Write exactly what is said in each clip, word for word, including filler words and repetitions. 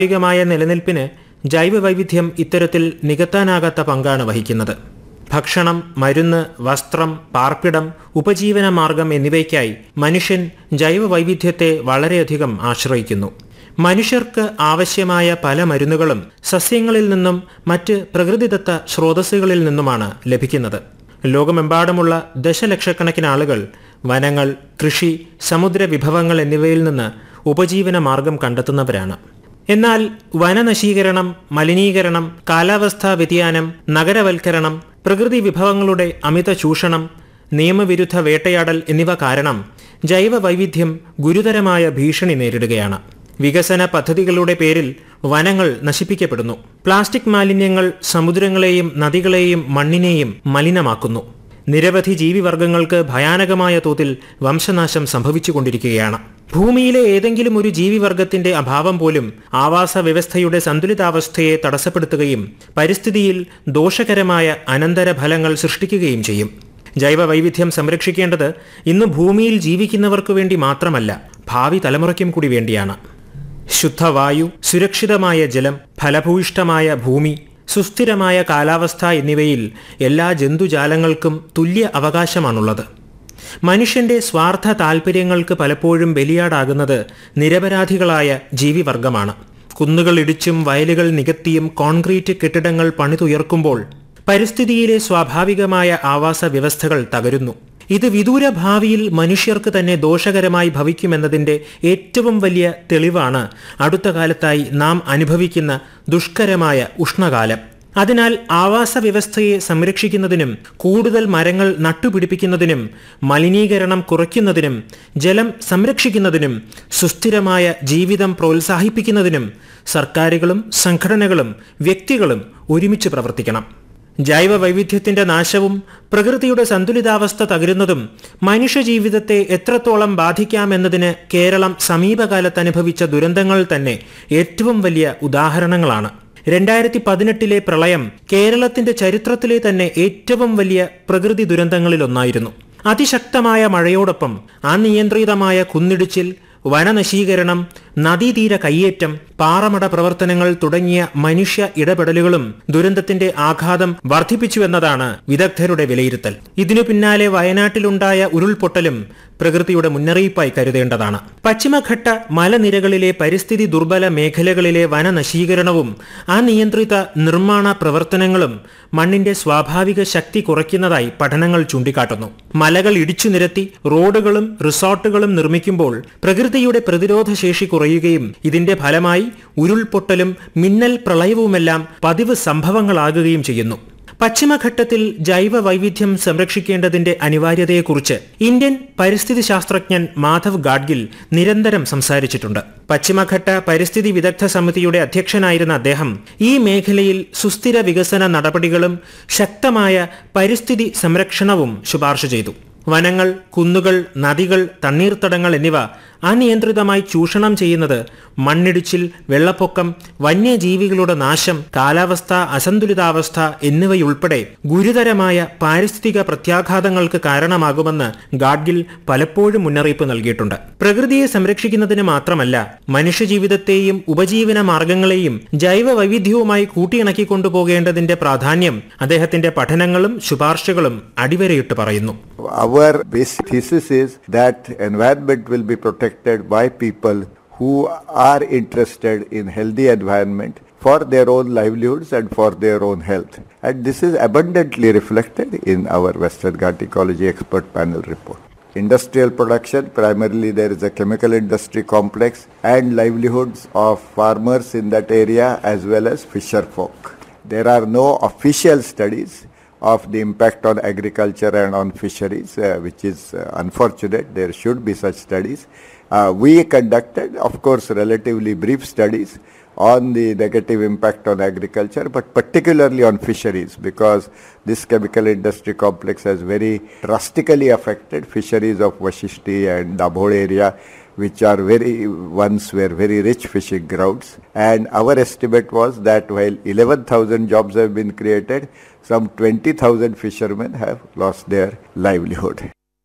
ികമായ നിലനിൽപ്പിന് ജൈവവൈവിധ്യം ഇത്തരത്തിൽ നികത്താനാകാത്ത പങ്കാണ് വഹിക്കുന്നത്. ഭക്ഷണം, മരുന്ന്, വസ്ത്രം, പാർപ്പിടം, ഉപജീവന മാർഗം എന്നിവയ്ക്കായി മനുഷ്യൻ ജൈവവൈവിധ്യത്തെ വളരെയധികം ആശ്രയിക്കുന്നു. മനുഷ്യർക്ക് ആവശ്യമായ പല മരുന്നുകളും സസ്യങ്ങളിൽ നിന്നും മറ്റ് പ്രകൃതിദത്ത സ്രോതസ്സുകളിൽ നിന്നുമാണ് ലഭിക്കുന്നത്. ലോകമെമ്പാടുമുള്ള ദശലക്ഷക്കണക്കിന് ആളുകൾ വനങ്ങൾ, കൃഷി, സമുദ്ര വിഭവങ്ങൾ എന്നിവയിൽ നിന്ന് ഉപജീവന മാർഗം കണ്ടെത്തുന്നവരാണ്. എന്നാൽ വനനശീകരണം, മലിനീകരണം, കാലാവസ്ഥാ വ്യതിയാനം, നഗരവൽക്കരണം, പ്രകൃതി വിഭവങ്ങളുടെ അമിത ചൂഷണം, നിയമവിരുദ്ധ വേട്ടയാടൽ എന്നിവ കാരണം ജൈവവൈവിധ്യം ഗുരുതരമായ ഭീഷണി നേരിടുകയാണ്. വികസന പദ്ധതികളുടെ പേരിൽ വനങ്ങൾ നശിപ്പിക്കപ്പെടുന്നു. പ്ലാസ്റ്റിക് മാലിന്യങ്ങൾ സമുദ്രങ്ങളെയും നദികളെയും മണ്ണിനെയും മലിനമാക്കുന്നു. നിരവധി ജീവിവർഗങ്ങൾക്ക് ഭയാനകമായ തോതിൽ വംശനാശം സംഭവിച്ചുകൊണ്ടിരിക്കുകയാണ്. ഭൂമിയിലെ ഏതെങ്കിലും ഒരു ജീവിവർഗത്തിന്റെ അഭാവം പോലും ആവാസ വ്യവസ്ഥയുടെ സന്തുലിതാവസ്ഥയെ തടസ്സപ്പെടുത്തുകയും പരിസ്ഥിതിയിൽ ദോഷകരമായ അനന്തരഫലങ്ങൾ സൃഷ്ടിക്കുകയും ചെയ്യും. ജൈവവൈവിധ്യം സംരക്ഷിക്കേണ്ടത് ഇന്ന് ഭൂമിയിൽ ജീവിക്കുന്നവർക്കു വേണ്ടി മാത്രമല്ല, ഭാവി തലമുറയ്ക്കും കൂടി വേണ്ടിയാണ്. ശുദ്ധവായു, സുരക്ഷിതമായ ജലം, ഫലഭൂയിഷ്ഠമായ ഭൂമി, സുസ്ഥിരമായ കാലാവസ്ഥ എന്നിവയിൽ എല്ലാ ജന്തുജാലങ്ങൾക്കും തുല്യ അവകാശമാണുള്ളത്. മനുഷ്യന്റെ സ്വാർത്ഥ താൽപ്പര്യങ്ങൾക്ക് പലപ്പോഴും ബലിയാടാകുന്നത് നിരപരാധികളായ ജീവിവർഗമാണ്. കുന്നുകൾ ഇടിച്ചും വയലുകൾ നികത്തിയും കോൺക്രീറ്റ് കെട്ടിടങ്ങൾ പണിതുയർക്കുമ്പോൾ പരിസ്ഥിതിയിലെ സ്വാഭാവികമായ ആവാസ വ്യവസ്ഥകൾ തകരുന്നു. ഇത് വിദൂര ഭാവിയിൽ മനുഷ്യർക്ക് തന്നെ ദോഷകരമായി ഭവിക്കുമെന്നതിന്റെ ഏറ്റവും വലിയ തെളിവാണ് അടുത്ത കാലത്തായി നാം അനുഭവിക്കുന്ന ദുഷ്കരമായ ഉഷ്ണകാലം. അതിനാൽ ആവാസ വ്യവസ്ഥയെ സംരക്ഷിക്കുന്നതിനും കൂടുതൽ മരങ്ങൾ നട്ടുപിടിപ്പിക്കുന്നതിനും മലിനീകരണം കുറയ്ക്കുന്നതിനും ജലം സംരക്ഷിക്കുന്നതിനും സുസ്ഥിരമായ ജീവിതം പ്രോത്സാഹിപ്പിക്കുന്നതിനും സർക്കാരുകളും സംഘടനകളും വ്യക്തികളും ഒരുമിച്ച് പ്രവർത്തിക്കണം. ജൈവവൈവിധ്യത്തിന്റെ നാശവും പ്രകൃതിയുടെ സന്തുലിതാവസ്ഥ തകരുന്നതും മനുഷ്യജീവിതത്തെ എത്രത്തോളം ബാധിക്കാമെന്നതിന് കേരളം സമീപകാലത്ത് അനുഭവിച്ച ദുരന്തങ്ങൾ തന്നെ ഏറ്റവും വലിയ ഉദാഹരണങ്ങളാണ്. രണ്ടായിരത്തി പതിനെട്ടിലെ പ്രളയം കേരളത്തിന്റെ ചരിത്രത്തിലെ തന്നെ ഏറ്റവും വലിയ പ്രകൃതി ദുരന്തങ്ങളിലൊന്നായിരുന്നു. അതിശക്തമായ മഴയോടൊപ്പം അനിയന്ത്രിതമായ കുന്നിടിച്ചിൽ, വനനശീകരണം, നദീതീര കയ്യേറ്റം, പാറമട പ്രവർത്തനങ്ങൾ തുടങ്ങിയ മനുഷ്യ ഇടപെടലുകളും ദുരന്തത്തിന്റെ ആഘാതം വർദ്ധിപ്പിച്ചുവെന്നതാണ് വിദഗ്ധരുടെ വിലയിരുത്തൽ. ഇതിനു പിന്നാലെ വയനാട്ടിലുണ്ടായ ഉരുൾപൊട്ടലും പ്രകൃതിയുടെ മുന്നറിയിപ്പായി കരുതേണ്ടതാണ്. പശ്ചിമഘട്ട മലനിരകളിലെ പരിസ്ഥിതി ദുർബല മേഖലകളിലെ വനനശീകരണവും അനിയന്ത്രിത നിർമ്മാണ പ്രവർത്തനങ്ങളും മണ്ണിന്റെ സ്വാഭാവിക ശക്തി കുറയ്ക്കുന്നതായി പഠനങ്ങൾ ചൂണ്ടിക്കാട്ടുന്നു. മലകൾ ഇടിച്ചു നിരത്തി റോഡുകളും റിസോർട്ടുകളും നിർമ്മിക്കുമ്പോൾ പ്രകൃതിയുടെ പ്രതിരോധ ശേഷി കുറയുകയും ഇതിന്റെ ഫലമായി ഉരുൾപൊട്ടലും മിന്നൽ പ്രളയവുമെല്ലാം പതിവ് സംഭവങ്ങളാകുകയും ചെയ്യുന്നു. പശ്ചിമഘട്ടത്തിൽ ജൈവ വൈവിധ്യം സംരക്ഷിക്കേണ്ടതിന്റെ അനിവാര്യതയെക്കുറിച്ച് ഇന്ത്യൻ പരിസ്ഥിതി ശാസ്ത്രജ്ഞൻ മാധവ് ഗാഡ്ഗിൽ നിരന്തരം സംസാരിച്ചിട്ടുണ്ട്. പശ്ചിമഘട്ട പരിസ്ഥിതി വിദഗ്ധ സമിതിയുടെ അധ്യക്ഷനായിരുന്ന അദ്ദേഹം ഈ മേഖലയിൽ സുസ്ഥിര വികസന നടപടികളും ശക്തമായ പരിസ്ഥിതി സംരക്ഷണവും ശുപാർശ ചെയ്തു. വനങ്ങൾ, കുന്നുകൾ, നദികൾ, തണ്ണീർത്തടങ്ങൾ എന്നിവ അനിയന്ത്രിതമായി ചൂഷണം ചെയ്യുന്നത് മണ്ണിടിച്ചിൽ, വെള്ളപ്പൊക്കം, വന്യജീവികളുടെ നാശം, കാലാവസ്ഥ അസന്തുലിതാവസ്ഥ എന്നിവയുൾപ്പെടെ ഗുരുതരമായ പാരിസ്ഥിതിക പ്രത്യാഘാതങ്ങൾക്ക് കാരണമാകുമെന്ന് ഗാഡ്ഗിൽ പലപ്പോഴും മുന്നറിയിപ്പ് നൽകിയിട്ടുണ്ട്. പ്രകൃതിയെ സംരക്ഷിക്കുന്നതിന് മാത്രമല്ല, മനുഷ്യജീവിതത്തെയും ഉപജീവന മാർഗങ്ങളെയും ജൈവ വൈവിധ്യവുമായി കൂട്ടിയിണക്കി കൊണ്ടുപോകേണ്ടതിന്റെ പ്രാധാന്യം അദ്ദേഹത്തിന്റെ പഠനങ്ങളും ശുപാർശകളും അടിവരയിട്ട് പറയുന്നു. Our basic thesis is that environment will be protected by people who are interested in healthy environment for their own livelihoods and for their own health. And this is abundantly reflected in our Western Ghat Ecology Expert Panel report. Industrial production, primarily there is a chemical industry complex and livelihoods of farmers in that area as well as fisher folk. There are no official studies of the impact on agriculture and on fisheries, uh, which is uh, unfortunate. There should be such studies. Uh, we conducted, of course, relatively brief studies on the negative impact on agriculture, but particularly on fisheries, because this chemical industry complex has very drastically affected fisheries of Vashishti and Dabhol area, which are very, once were very rich fishing grounds. And our estimate was that while eleven thousand jobs have been created, some twenty thousand fishermen have lost their livelihood.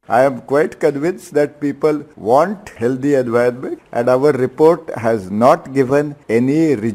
I am quite convinced that people want healthy environment, and our report has not given any